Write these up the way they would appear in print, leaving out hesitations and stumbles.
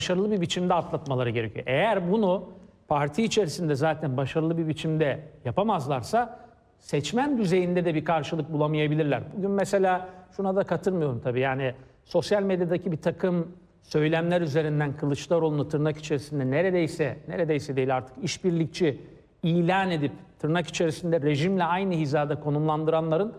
başarılı bir biçimde atlatmaları gerekiyor. Eğer bunu parti içerisinde zaten başarılı bir biçimde yapamazlarsa seçmen düzeyinde de bir karşılık bulamayabilirler. Bugün mesela şuna da katılmıyorum tabii. Yani sosyal medyadaki bir takım söylemler üzerinden Kılıçdaroğlu'nu tırnak içerisinde neredeyse değil artık işbirlikçi ilan edip tırnak içerisinde rejimle aynı hizada konumlandıranların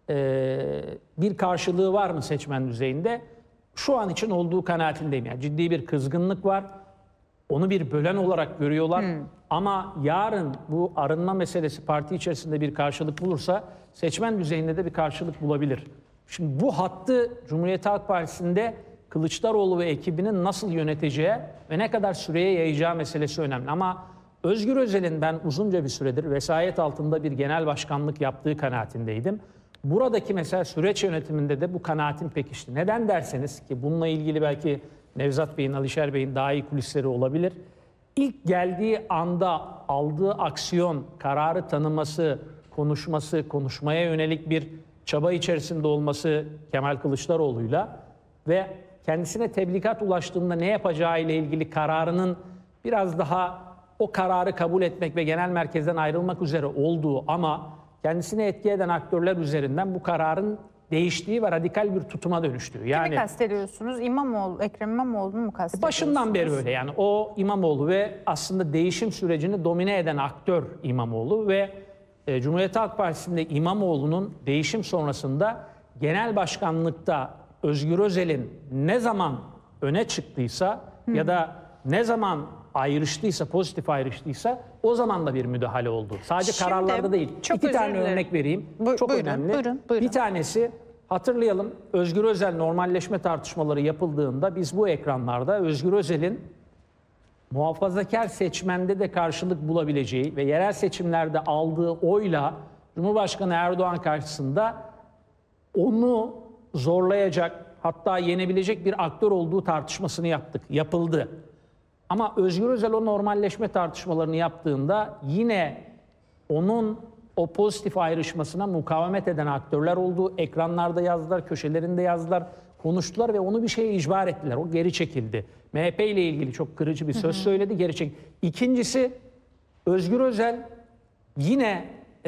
bir karşılığı var mı seçmen düzeyinde? Şu an için olduğu kanaatindeyim. Yani ciddi bir kızgınlık var. Onu bir bölen olarak görüyorlar. Ama yarın bu arınma meselesi parti içerisinde bir karşılık bulursa seçmen düzeyinde de bir karşılık bulabilir. Şimdi bu hattı Cumhuriyet Halk Partisi'nde Kılıçdaroğlu ve ekibinin nasıl yöneteceği ve ne kadar süreye yayacağı meselesi önemli. Ama Özgür Özel'in ben uzunca bir süredir vesayet altında bir genel başkanlık yaptığı kanaatindeydim. Buradaki mesela süreç yönetiminde de bu kanaatim pekişti. Neden derseniz ki bununla ilgili belki Nevzat Bey'in, Alişer Bey'in daha iyi kulisleri olabilir. İlk geldiği anda aldığı aksiyon, kararı tanıması, konuşması, konuşmaya yönelik bir çaba içerisinde olması Kemal Kılıçdaroğlu'yla ve kendisine tebligat ulaştığında ne yapacağı ile ilgili kararının biraz daha o kararı kabul etmek ve genel merkezden ayrılmak üzere olduğu ama kendisine etki eden aktörler üzerinden bu kararın değiştiği ve radikal bir tutuma dönüştüğü. Yani kimi kastediyorsunuz? İmamoğlu, Ekrem İmamoğlu'nu mu kastediyorsunuz? başından beri öyle yani o İmamoğlu ve aslında değişim sürecini domine eden aktör İmamoğlu ve Cumhuriyet Halk Partisi'nde İmamoğlu'nun değişim sonrasında genel başkanlıkta Özgür Özel'in ne zaman öne çıktıysa ya da ne zaman ayrıştıysa, pozitif ayrıştıysa o zaman da bir müdahale oldu. Sadece Şimdi, kararlarda değil. İki tane örnek vereyim. Çok buyurun, önemli. buyurun. Bir tanesi hatırlayalım Özgür Özel normalleşme tartışmaları yapıldığında biz bu ekranlarda Özgür Özel'in muhafazakar seçmende de karşılık bulabileceği ve yerel seçimlerde aldığı oyla Cumhurbaşkanı Erdoğan karşısında onu zorlayacak hatta yenebilecek bir aktör olduğu tartışmasını yapıldı. Ama Özgür Özel o normalleşme tartışmalarını yaptığında yine onun o pozitif ayrışmasına mukavemet eden aktörler oldu. Ekranlarda yazdılar, köşelerinde yazdılar, konuştular ve onu bir şeye icbar ettiler. O geri çekildi. MHP ile ilgili çok kırıcı bir söz söyledi, geri çekildi. İkincisi Özgür Özel yine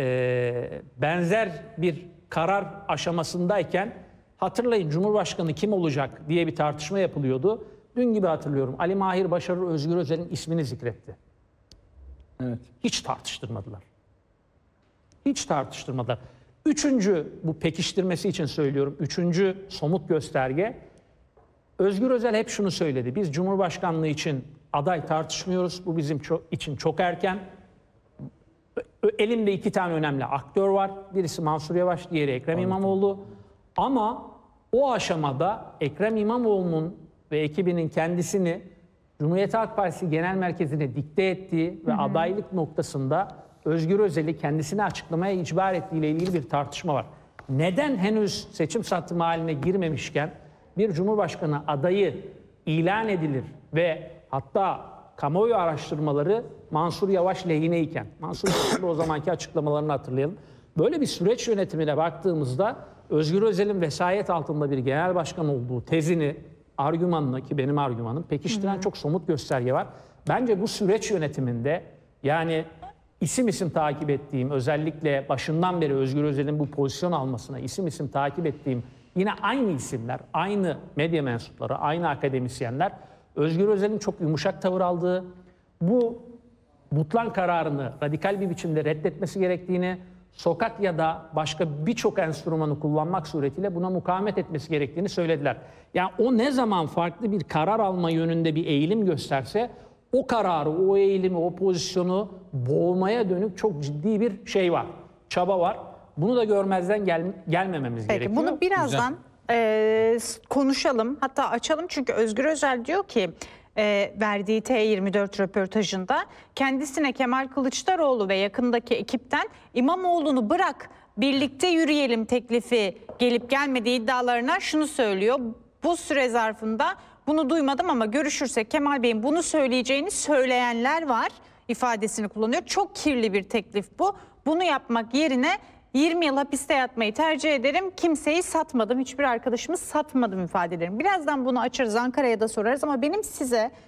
benzer bir karar aşamasındayken hatırlayın Cumhurbaşkanı kim olacak diye bir tartışma yapılıyordu. Dün gibi hatırlıyorum Ali Mahir Başarır Özgür Özel'in ismini zikretti. Evet. Hiç tartıştırmadılar. Hiç tartıştırmadılar. Üçüncü bu pekiştirmesi için söylüyorum. Üçüncü somut gösterge Özgür Özel hep şunu söyledi. Biz Cumhurbaşkanlığı için aday tartışmıyoruz. Bu bizim için çok erken. Elimde iki tane önemli aktör var. Birisi Mansur Yavaş, diğeri Ekrem İmamoğlu. Ama o aşamada Ekrem İmamoğlu'nun ve ekibinin kendisini Cumhuriyet Halk Partisi Genel Merkezi'ne dikte ettiği ve adaylık noktasında Özgür Özel'i kendisini açıklamaya icbar ettiği ile ilgili bir tartışma var. Neden henüz seçim satımı haline girmemişken bir Cumhurbaşkanı adayı ilan edilir ve hatta kamuoyu araştırmaları Mansur Yavaş lehine Mansur Yavaş'ın o zamanki açıklamalarını hatırlayalım. Böyle bir süreç yönetimine baktığımızda Özgür Özel'in vesayet altında bir genel başkan olduğu tezini, argümanını ki benim argümanım pekiştiren çok somut gösterge var. Bence bu süreç yönetiminde yani isim takip ettiğim özellikle başından beri Özgür Özel'in bu pozisyon almasına isim takip ettiğim yine aynı isimler, aynı medya mensupları, aynı akademisyenler Özgür Özel'in çok yumuşak tavır aldığı, bu butlan kararını radikal bir biçimde reddetmesi gerektiğini, sokak ya da başka birçok enstrümanı kullanmak suretiyle buna mukavemet etmesi gerektiğini söylediler. Yani o ne zaman farklı bir karar alma yönünde bir eğilim gösterse o kararı, o eğilimi, o pozisyonu boğmaya dönük çok ciddi bir şey var, çaba var. Bunu da görmezden gelmememiz gerekiyor. Bunu birazdan konuşalım, hatta açalım çünkü Özgür Özel diyor ki verdiği T24 röportajında kendisine Kemal Kılıçdaroğlu ve yakındaki ekipten İmamoğlu'nu bırak birlikte yürüyelim teklifi gelip gelmediği iddialarına şunu söylüyor. Bu süre zarfında bunu duymadım ama görüşürsek Kemal Bey'in bunu söyleyeceğini söyleyenler var ifadesini kullanıyor. Çok kirli bir teklif bu. Bunu yapmak yerine 20 yıl hapiste yatmayı tercih ederim. Kimseyi satmadım, hiçbir arkadaşımı satmadım ifade ederim. Birazdan bunu açarız, Ankara'ya da sorarız ama benim size